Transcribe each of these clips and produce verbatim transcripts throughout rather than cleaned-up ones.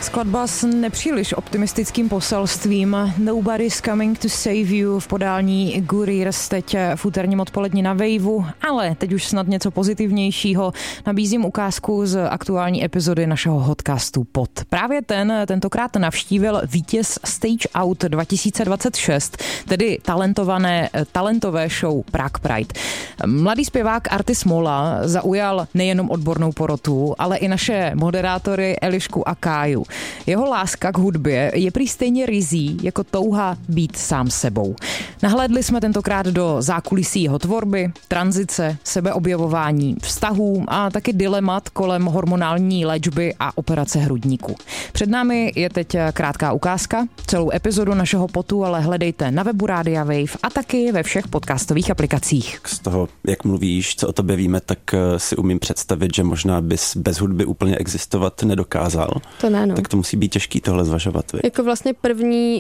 Skladba s nepříliš optimistickým poselstvím Nobody's Coming to Save You v podání Good Ears teď v úterním odpoledni na Waveu, ale teď už snad něco pozitivnějšího. Nabízím ukázku z aktuální epizody našeho podcastu Pod. Právě ten tentokrát navštívil vítěz Stage Out dva tisíce dvacet šest, tedy talentované, talentové show Prague Pride. Mladý zpěvák Artis Mola zaujal nejenom odbornou porotu, ale i naše moderátory Elišku a Káju. Jeho láska k hudbě je prý stejně rizí jako touha být sám sebou. Nahlédli jsme tentokrát do zákulisí jeho tvorby, tranzice, sebeobjevování, vztahů a taky dilemat kolem hormonální léčby a operace hrudníku. Před námi je teď krátká ukázka. Celou epizodu našeho potu ale hledejte na webu Rádia Wave a taky ve všech podcastových aplikacích. Z toho, jak mluvíš, co o tobě víme, tak si umím představit, že možná bys bez hudby úplně existovat nedokázal. To ne, no. Tak to musí být těžký tohle zvažovat. Vy. Jako vlastně první,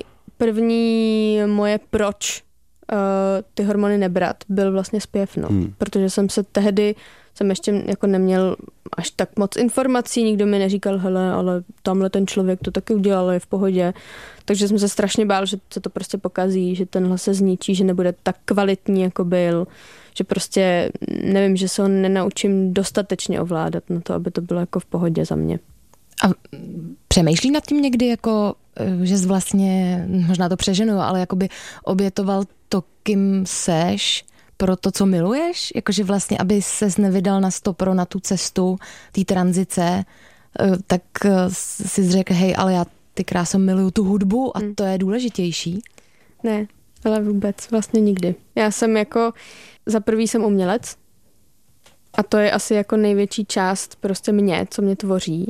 první moje proč uh, ty hormony nebrat byl vlastně zpěv, no. Hmm. Protože jsem se tehdy, jsem ještě jako neměl až tak moc informací, nikdo mi neříkal, hele, ale tamhle ten člověk to taky udělal, je v pohodě. Takže jsem se strašně bál, že se to prostě pokazí, že ten hlas se zničí, že nebude tak kvalitní, jako byl, že prostě, nevím, že se ho nenaučím dostatečně ovládat na to, aby to bylo jako v pohodě za mě. A přemýšlí nad tím někdy, jako, že jsi vlastně, možná to přeženu, ale jakoby obětoval to, kým seš, pro to, co miluješ? Jakože vlastně, aby ses nevydal na stopro na tu cestu té tranzice, tak si řekl, hej, ale já ty kráso miluju tu hudbu a to je důležitější? Ne, ale vůbec, vlastně nikdy. Já jsem jako, za prvý jsem umělec a to je asi jako největší část prostě mě, co mě tvoří.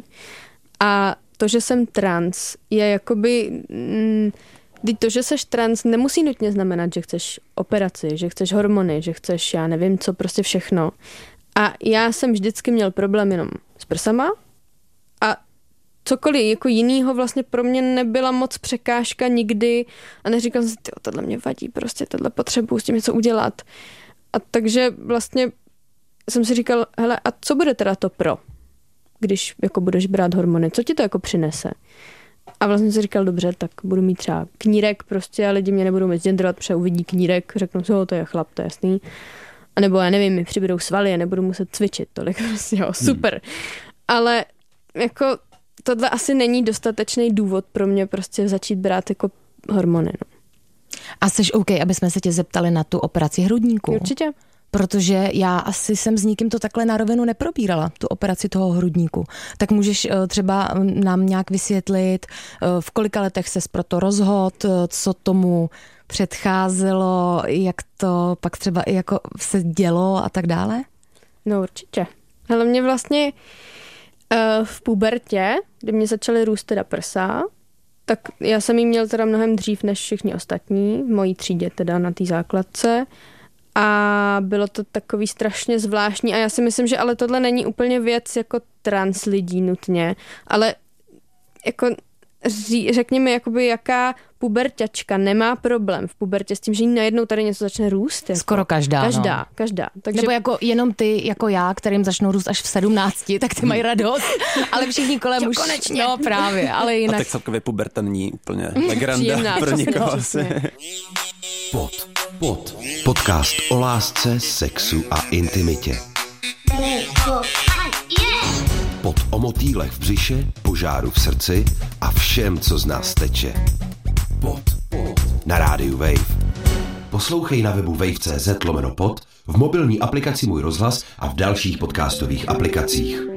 A to, že jsem trans, je jakoby... Mm, to, že seš trans, nemusí nutně znamenat, že chceš operaci, že chceš hormony, že chceš, já nevím co, prostě všechno. A já jsem vždycky měl problém jenom s prsama a cokoliv jako jinýho vlastně pro mě nebyla moc překážka nikdy a neříkal jsem si, tyjo, tohle mě vadí, prostě tohle potřebuji s tím něco udělat. A takže vlastně jsem si říkal, hele, a co bude teda to pro, když jako budeš brát hormony, co ti to jako přinese? A vlastně si říkal, dobře, tak budu mít třeba knírek prostě a lidi mě nebudou misgendrovat, protože uvidí knírek, řeknou si, to je chlap, to je jasný. A nebo já nevím, mi přibydou svaly a nebudu muset cvičit tolik, prostě jo, super. Hmm. Ale jako tohle asi není dostatečný důvod pro mě prostě začít brát jako hormony. No. A jsi OK, aby jsme se tě zeptali na tu operaci hrudníku? Určitě. Protože já asi jsem s nikým to takhle na rovinu neprobírala, tu operaci toho hrudníku. Tak můžeš třeba nám nějak vysvětlit, v kolika letech ses pro to rozhodl, co tomu předcházelo, jak to pak třeba i jako se dělo a tak dále? No určitě. Ale mě vlastně uh, v pubertě, kdy mě začaly růst teda prsa, tak já jsem jí měl teda mnohem dřív než všichni ostatní, v mojí třídě teda na té základce. A bylo to takový strašně zvláštní a já si myslím, že ale tohle není úplně věc jako trans lidí nutně, ale jako řekněme, jakoby jaká puberťačka nemá problém v pubertě s tím, že jí najednou tady něco začne růst. Jako. Skoro každá. Každá, no. každá. Takže... Nebo jako jenom ty, jako já, kterým začnou růst až v sedmnácti, tak ty mají radost, ale všichni kolem už... konečně. No právě, ale jinak... A tak celkově puberta není úplně legranda Příjemná, pro někoho asi. Pod, pod. Podcast o lásce, sexu a intimitě. Pod o motýlech v břiše, požáru v srdci a všem, co z nás teče. Pod, pod. Na rádiu Wave. Poslouchej na webu wave tečka cé zet lomeno pod, v mobilní aplikaci Můj rozhlas a v dalších podcastových aplikacích.